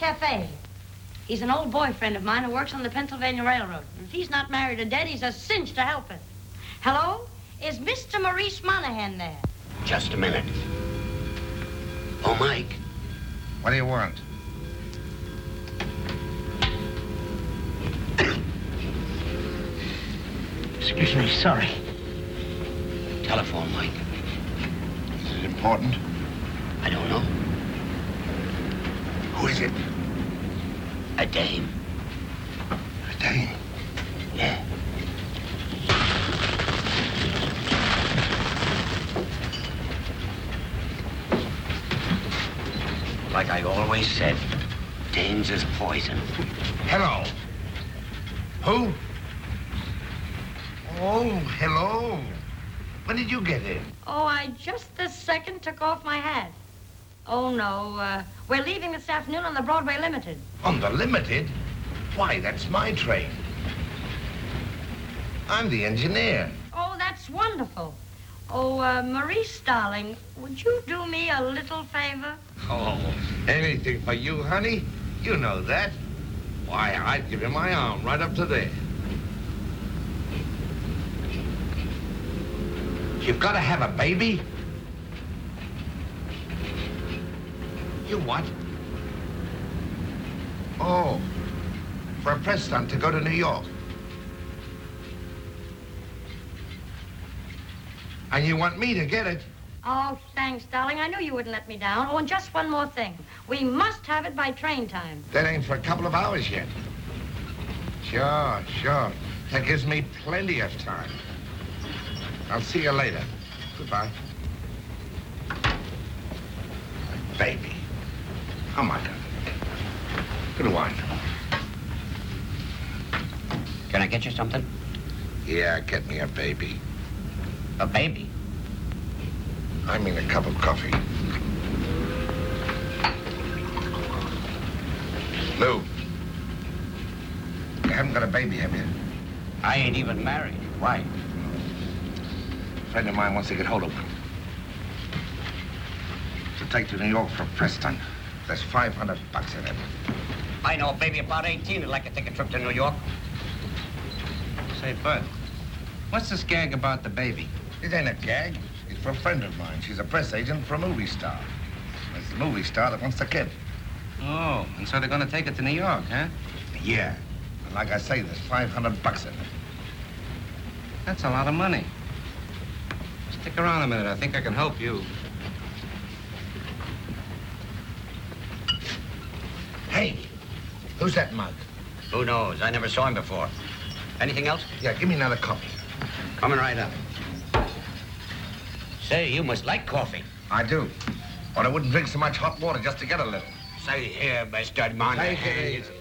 Cafe. He's an old boyfriend of mine who works on the Pennsylvania Railroad. If he's not married or dead, he's a cinch to help it. Hello? Is Mr. Maurice Monahan there? Just a minute. Oh, Mike. What do you want? Excuse me, sorry. Telephone, Mike. Is it important? I don't know. Who is it? A dame. A dame? Yeah. Like I always said, dames is poison. Hello. Who? Oh, hello. When did you get in? Oh, I just this second took off my hat. Oh, no. We're leaving this afternoon on the Broadway Limited. On the Limited? Why, that's my train. I'm the engineer. Oh, that's wonderful. Oh, Maurice, darling, would you do me a little favor? Oh, anything for you, honey. You know that. Why, I'd give you my arm right up to there. You've got to have a baby? You what? Oh, for a press stunt to go to New York. And you want me to get it? Oh, thanks, darling. I knew you wouldn't let me down. Oh, and just one more thing. We must have it by train time. That ain't for a couple of hours yet. Sure, sure. That gives me plenty of time. I'll see you later. Goodbye. Baby. Oh, my God. Good one. Can I get you something? Yeah, get me a baby. A baby? I mean a cup of coffee. Lou. You haven't got a baby, have you? I ain't even married. Why? A friend of mine wants to get hold of one. To take to New York for a press stunt. There's $500 in it. I know a baby about 18 who'd like to take a trip to New York. Say, Bud, what's this gag about the baby? It ain't a gag. It's for a friend of mine. She's a press agent for a movie star. It's the movie star that wants the kid. Oh, and so they're going to take it to New York, huh? Yeah. And like I say, there's $500 in it. That's a lot of money. Stick around a minute. I think I can help you. Hey, who's that mug? Who knows? I never saw him before. Anything else? Yeah, give me another copy. Coming right up. Say, you must like coffee. I do. Or I wouldn't drink so much hot water just to get a little. Say here, Mr. Monahan. Take it easy.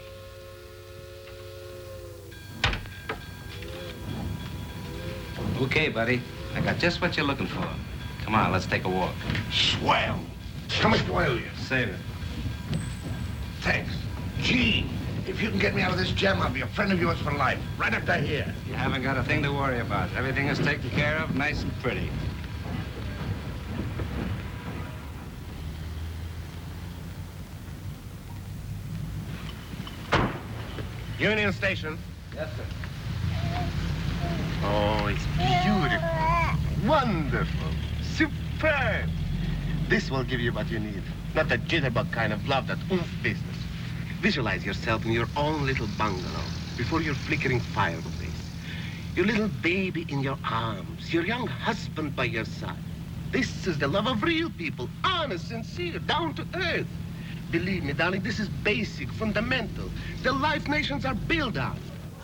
Okay, buddy. I got just what you're looking for. Come on, let's take a walk. Swell. How much do I owe you? Save it. Thanks. Gee, if you can get me out of this jam, I'll be a friend of yours for life. Right up to here. You haven't got a thing to worry about. Everything is taken care of, nice and pretty. Union Station. Yes, sir. Oh, it's beautiful. Wonderful. Superb. This will give you what you need. Not the jitterbug kind of love, that oomph business. Visualize yourself in your own little bungalow before your flickering fireplace. Your little baby in your arms. Your young husband by your side. This is the love of real people. Honest, sincere, down to earth. Believe me, darling, this is basic, fundamental. The life nations are built on.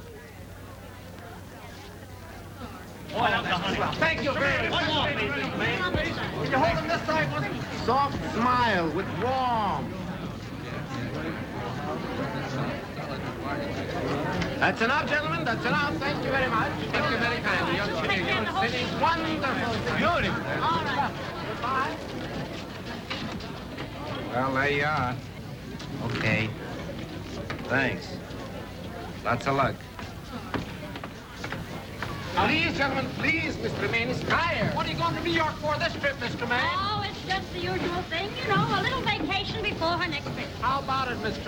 Thank you very much. Can you hold him this side? Soft smile with warmth. That's enough, gentlemen. That's enough. Thank you very much. Thank you very kindly. You're sitting wonderful. Beautiful. All right. Goodbye. Well, there you are. Okay. Thanks. Lots of luck. Please, gentlemen, please. Mr. Maine is tired. What are you going to New York for this trip, Mr. Maine? Oh, it's just the usual thing, you know, a little vacation before her next trip. How about it, Mr.